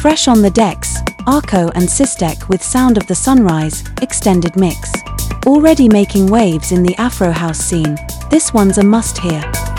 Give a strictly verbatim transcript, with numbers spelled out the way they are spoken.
Fresh on the decks, Arco and Sistek with Sound of the Sunrise, extended mix. Already making waves in the Afro house scene, this one's a must-hear.